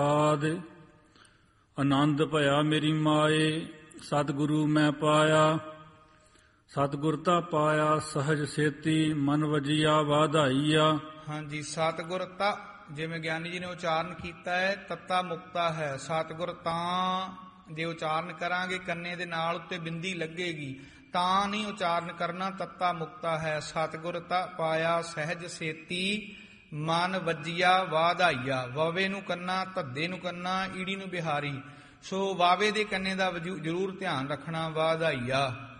ਆਦ ਆਨੰਦ ਭਇਆ ਮੇਰੀ ਮਾਏ, ਸਤਿਗੁਰੂ ਮੈਂ ਪਾਇਆ। ਸਤਿਗੁਰ ਤਾ ਪਾਇਆ ਸਹਜ ਸੇਤੀ, ਮਨ ਵਜੀਆ ਵਾਧਾਈਆ। ਹਾਂਜੀ, ਸਤਿਗੁਰ ਤਾ ਜਿਵੇਂ ਗਿਆਨੀ ਜੀ ਨੇ ਉਚਾਰਨ ਕੀਤਾ ਹੈ, ਤੱਤਾ ਮੁਕਤਾ ਹੈ। ਸਤਿਗੁਰ ਤਾਂ ਜੇ ਉਚਾਰਨ ਕਰਾਂਗੇ ਕੰਨੇ ਦੇ ਨਾਲ ਉੱਤੇ ਬਿੰਦੀ ਲੱਗੇਗੀ, ਤਾਂ ਨਹੀਂ ਉਚਾਰਨ ਕਰਨਾ, ਤੱਤਾ ਮੁਕਤਾ ਹੈ। ਸਤਿਗੁਰ ਤਾ ਪਾਇਆ ਸਹਿਜ ਸੇਤੀ, ਮਨ ਵੱਜੀਆ ਵਾਧਾਈਆ। ਵਾਵੇ ਨੂੰ ਕੰਨਾ, ਧੱਦੇ ਨੂੰ ਕੰਨਾ, ਈੜੀ ਨੂੰ ਬਿਹਾਰੀ। ਸੋ ਵਾਵੇ ਦੇ ਕੰਨੇ ਦਾ ਜ਼ਰੂਰ ਧਿਆਨ ਰੱਖਣਾ, ਵਾਧਾਈਆ।